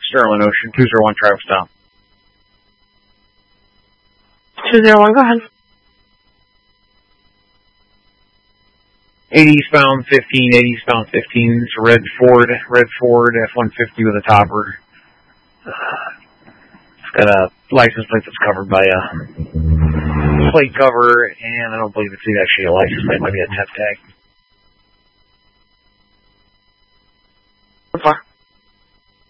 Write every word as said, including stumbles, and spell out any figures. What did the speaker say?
Sterling Ocean, two zero one Travis Town. two zero one, go ahead. eighty eastbound fifteen, eighty eastbound fifteen. It's a red Ford, red Ford F one fifty with a topper. Uh, it's got a license plate that's covered by a plate cover, and I don't believe it's actually a license plate. It might be a temp tag. Four.